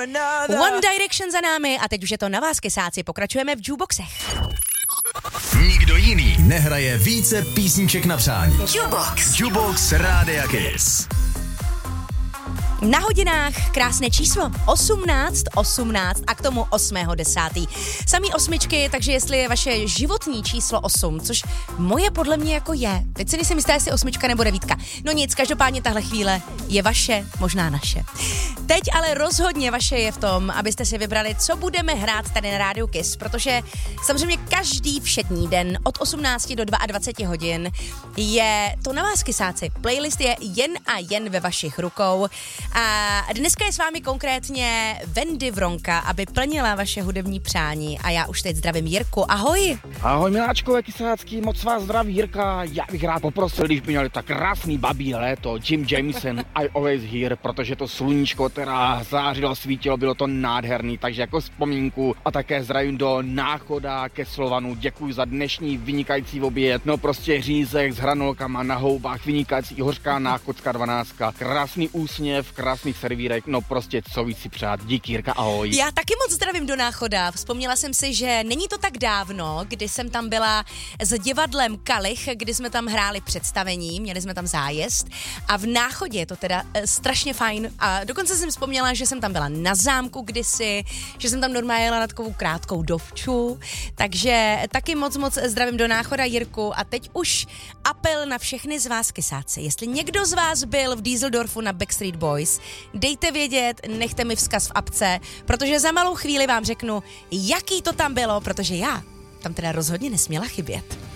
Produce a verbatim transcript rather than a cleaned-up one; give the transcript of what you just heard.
One Direction za námi a teď už je to na vás, kysáci. Pokračujeme v jukeboxech. Nikdo jiný nehraje více písniček na přání. Jukebox. Jukebox Rádia Kiss. Na hodinách krásné číslo osmnáct osmnáct a k tomu osmého desátého Samý osmičky, takže jestli je vaše životní číslo osm, což moje podle mě jako je. Teď si nejsem jistá, jestli osmička nebo devítka. No nic, každopádně tahle chvíle je vaše, možná naše. Teď ale rozhodně vaše je v tom, abyste si vybrali, co budeme hrát tady na Rádiu Kiss, protože samozřejmě každý všední den od osmnácti do dvaceti dvou hodin je to na vás, kysáci. Playlist je jen a jen ve vašich rukou. A dneska je s vámi konkrétně Wendy Vronka, aby plnila vaše hudební přání. A já už teď zdravím Jirku. Ahoj. Ahoj miláčkové kysácký, moc vás zdraví Jirka. Já bych rád poprosil, když by měli tak krásný babí léto, Jim Jameson, I Always Here, protože to sluníčko teda zářilo, svítilo, bylo to nádherný, takže jako vzpomínku a také zdravím do Náchoda ke Slovanu. Děkuji za dnešní vynikající oběd. No prostě řízek s hranolkama na houbách, vynikající hořká náchodská dvanáctka, krásný úsměv, krásných servírek, no prostě co víc si přát. Díky Jirka, ahoj. Já taky moc zdravím do Náchoda. Vzpomněla jsem si, že není to tak dávno, kdy jsem tam byla s divadlem Kalich, kdy jsme tam hráli představení, měli jsme tam zájezd a v Náchodě je to teda e, strašně fajn a dokonce jsem vzpomněla, že jsem tam byla na zámku kdysi, že jsem tam normálně jela na takovou krátkou dovču, takže taky moc moc zdravím do Náchoda Jirku a teď už apel na všechny z vás, kysáci. Jestli někdo z vás byl v Düsseldorfu na Backstreet Boys, dejte vědět, nechte mi vzkaz v apce, protože za malou chvíli vám řeknu, jaký to tam bylo, protože já tam teda rozhodně nesměla chybět.